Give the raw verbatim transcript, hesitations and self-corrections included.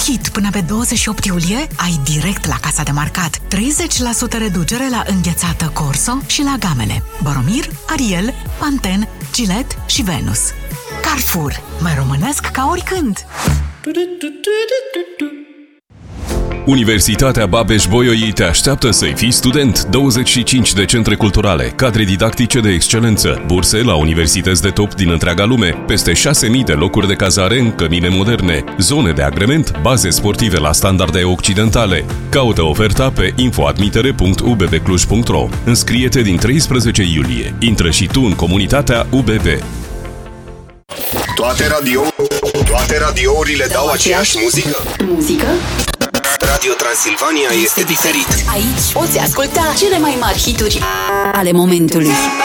hit, până pe douăzeci și opt iulie ai direct la casa de marcat treizeci la sută reducere la înghețată Corso și la gamele Boromir, Ariel, Pantene, Gillette și Venus. Carrefour, mai românesc ca oricând! Universitatea Babeș-Bolyai te așteaptă să-i fii student. douăzeci și cinci de centre culturale, cadre didactice de excelență, burse la universități de top din întreaga lume, peste șase mii de locuri de cazare în cămine moderne, zone de agrement, baze sportive la standarde occidentale. Caută oferta pe infoadmitere punct u b b cluj punct ro. Înscrie-te din treisprezece iulie. Intră și tu în comunitatea U B B. Toate radio, toate radiourile dau aceeași muzică? Muzică? Radio Transilvania este diferit. Aici poți asculta cele mai mari hituri ale momentului.